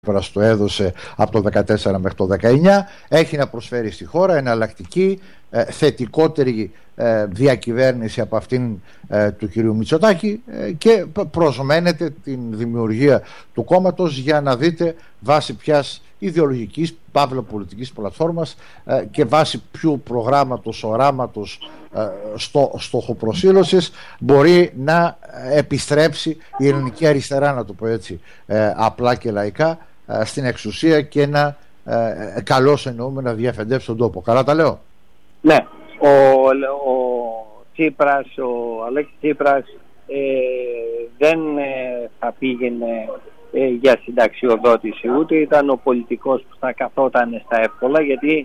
Τσίπρας το έδωσε από το 2014 μέχρι το 2019, έχει να προσφέρει στη χώρα εναλλακτική, θετικότερη διακυβέρνηση από αυτήν του κυρίου Μητσοτάκη, και προσμένετε την δημιουργία του κόμματος για να δείτε βάσει ποιας ιδεολογικής παύλα πολιτικής πλατφόρμας και βάσει ποιου προγράμματος, οράματος, στοχοπροσήλωσης μπορεί να επιστρέψει η ελληνική αριστερά, να το πω έτσι απλά και λαϊκά, στην εξουσία και να καλώς εννοούμε να διαφεντεύσει τον τόπο. Καλά τα λέω? Ναι, ο Τσίπρας, ο Αλέξης Τσίπρας δεν θα πήγαινε για συνταξιοδότηση, ούτε ήταν ο πολιτικός που θα καθόταν στα εύκολα, γιατί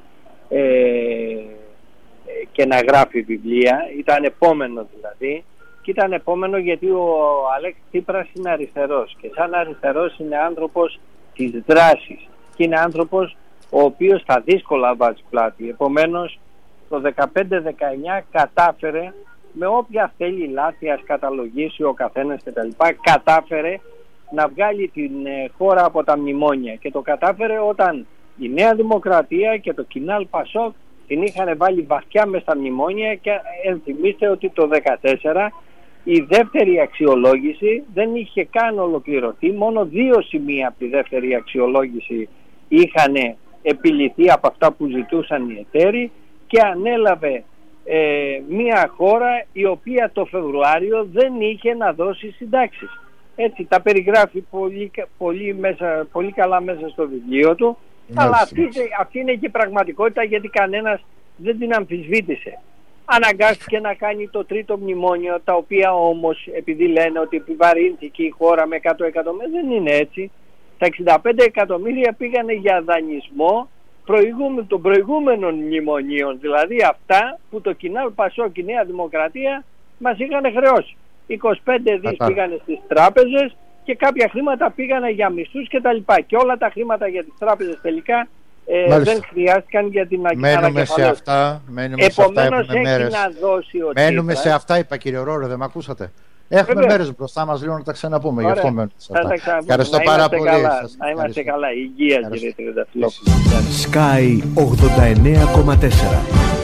και να γράφει βιβλία, ήταν επόμενο δηλαδή, και ήταν επόμενο γιατί ο Αλέξης Τσίπρας είναι αριστερός και σαν αριστερός είναι άνθρωπος της δράσης και είναι άνθρωπος ο οποίος στα δύσκολα βάζει πλάτη. Επομένως το 15-19 κατάφερε, με όποια θέλει λάθη ας καταλογίσει ο καθένας κτλ, κατάφερε να βγάλει την χώρα από τα μνημόνια, και το κατάφερε όταν η Νέα Δημοκρατία και το Κινάλ Πασόκ την είχαν βάλει βαθιά μες στα μνημόνια. Και ενθυμίστε ότι το 2014 η δεύτερη αξιολόγηση δεν είχε καν ολοκληρωθεί, μόνο 2 σημεία από τη δεύτερη αξιολόγηση είχαν επιληθεί από αυτά που ζητούσαν οι εταίροι, και ανέλαβε μια χώρα η οποία το Φεβρουάριο δεν είχε να δώσει συντάξεις. Έτσι τα περιγράφει πολύ καλά μέσα στο βιβλίο του. Αλλά αυτή είναι και η πραγματικότητα, γιατί κανένας δεν την αμφισβήτησε. Αναγκάστηκε να κάνει το τρίτο μνημόνιο, τα οποία όμως, επειδή λένε ότι επιβαρύνθηκε η χώρα με 100 εκατομμύρια, δεν είναι έτσι. Τα 65 εκατομμύρια πήγανε για δανεισμό των προηγούμενων μνημονίων, δηλαδή αυτά που το Κινάλ Πασόκ και η Νέα Δημοκρατία μας είχαν χρεώσει. 25 δις πήγανε στις τράπεζες και κάποια χρήματα πήγανε για μισθούς και τα λοιπά. Και όλα τα χρήματα για τις τράπεζες τελικά δεν χρειάστηκαν για την ανακεφαλαίωση. Επομένως έχει να δώσει ο Τσίπρας. Μένουμε σε αυτά, είπα, κύριε Ρόρο, δεν με ακούσατε? Έχουμε μέρες μπροστά μας, λίγο να τα ξαναπούμε. Γι' αυτό μένουμε σε αυτά. Ευχαριστώ πάρα πολύ. Να είμαστε καλά. Υγεία, κύριε Τριανταφυλόπουλο. Sky 89,4.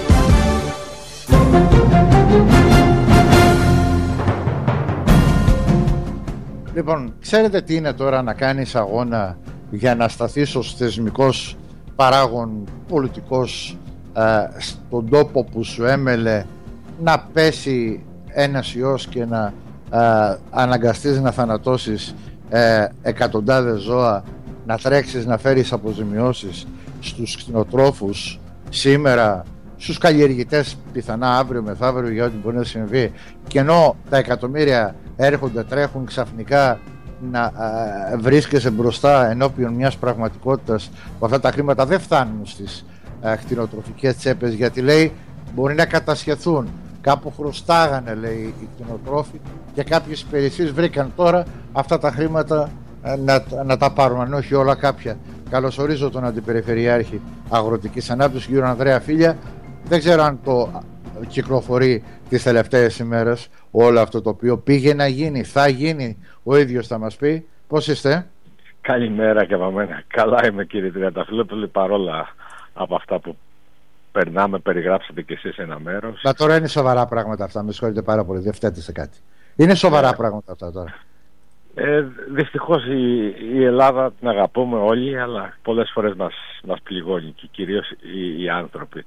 Λοιπόν, ξέρετε τι είναι τώρα να κάνεις αγώνα για να σταθείς ως θεσμικός παράγων πολιτικός στον τόπο που σου έμελε να πέσει ένας ιός και να αναγκαστείς να θανατώσεις εκατοντάδες ζώα, να τρέξεις να φέρεις αποζημιώσεις στους κτηνοτρόφους σήμερα, στους καλλιεργητές πιθανά αύριο μεθαύριο για ό,τι μπορεί να συμβεί, και ενώ τα εκατομμύρια έρχονται, τρέχουν ξαφνικά, να βρίσκεσαι μπροστά ενώπιον μιας πραγματικότητας που αυτά τα χρήματα δεν φτάνουν στις κτηνοτροφικές τσέπες, γιατί λέει μπορεί να κατασχεθούν, κάπου χρωστάγανε, λέει, οι κτηνοτρόφοι, και κάποιες υπηρεσίες βρήκαν τώρα αυτά τα χρήματα να τα πάρουν, αν όχι όλα κάποια. Καλωσορίζω τον Αντιπεριφερειάρχη Αγροτικής Ανάπτυξης, κύριο Ανδρέα Φίλια. Δεν ξέρω αν το κυκλοφορεί τις τελευταίες ημέρες όλο αυτό το οποίο πήγε να γίνει, θα γίνει, ο ίδιος θα μας πει. Πώς είστε? Καλημέρα και από μένα. Καλά είμαι, κύριε Τριανταφυλόπουλε, παρόλα από αυτά που περιγράψατε και εσείς ένα μέρος. Μα τώρα είναι σοβαρά πράγματα αυτά, με συγχωρείτε πάρα πολύ, δεν φταίτε σε κάτι. Είναι σοβαρά πράγματα αυτά τώρα. Δυστυχώς η Ελλάδα την αγαπούμε όλοι, αλλά πολλές φορές μας πληγώνει, και κυρίως οι άνθρωποι.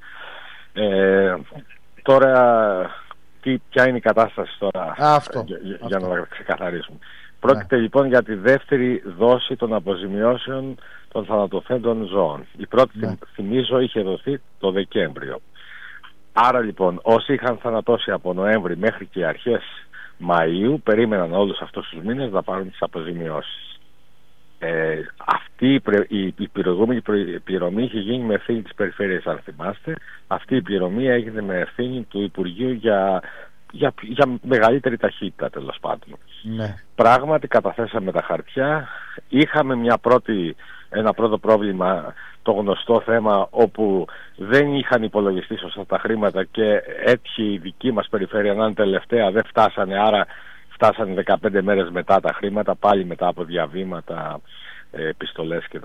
Τώρα ποια είναι η κατάσταση τώρα, για να τα ξεκαθαρίσουμε? Πρόκειται λοιπόν για τη δεύτερη δόση των αποζημιώσεων των θανατωθέντων ζώων. Η πρώτη, θυμίζω, είχε δοθεί το Δεκέμβριο. Άρα λοιπόν όσοι είχαν θανατώσει από Νοέμβρη μέχρι και αρχές Μαΐου περίμεναν όλους αυτούς τους μήνες να πάρουν τις αποζημιώσεις. Αυτή η προηγούμενη πληρωμή είχε γίνει με ευθύνη της Περιφέρειας, αν θυμάστε. Αυτή η πληρωμή έγινε με ευθύνη του Υπουργείου για μεγαλύτερη ταχύτητα, τέλος πάντων. Ναι. Πράγματι καταθέσαμε τα χαρτιά. Είχαμε ένα πρώτο πρόβλημα, το γνωστό θέμα, όπου δεν είχαν υπολογιστεί σωστά τα χρήματα και έτυχε η δική μας περιφέρεια να είναι τελευταία, δεν φτάσανε, άρα φτάσανε 15 μέρες μετά τα χρήματα, πάλι μετά από διαβήματα επιστολές κτλ.